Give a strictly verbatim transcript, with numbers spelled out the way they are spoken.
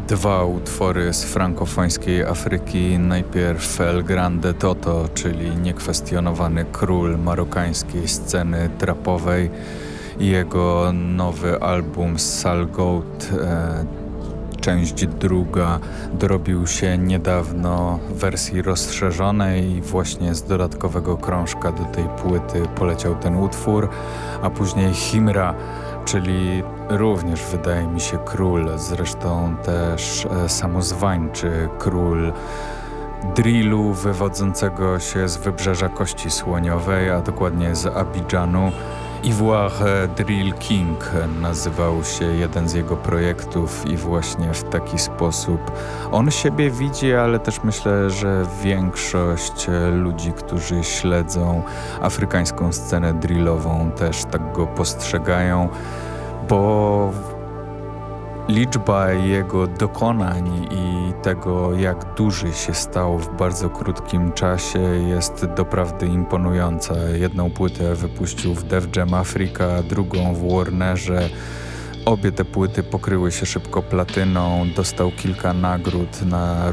dwa utwory z frankofońskiej Afryki. Najpierw El Grande Toto, czyli niekwestionowany król marokańskiej sceny trapowej, i jego nowy album Sal Goat, e, część druga, dorobił się niedawno w wersji rozszerzonej i właśnie z dodatkowego krążka do tej płyty poleciał ten utwór, a później Himra, czyli również wydaje mi się król, zresztą też e, samozwańczy król drillu wywodzącego się z wybrzeża Kości Słoniowej, a dokładnie z Abidżanu. Ivoire Drill King nazywał się jeden z jego projektów i właśnie w taki sposób on siebie widzi, ale też myślę, że większość ludzi, którzy śledzą afrykańską scenę drillową, też tak go postrzegają, bo liczba jego dokonań i tego, jak duży się stał w bardzo krótkim czasie, jest doprawdy imponująca. Jedną płytę wypuścił w Def Jam Africa, drugą w Warnerze. Obie te płyty pokryły się szybko platyną, dostał kilka nagród na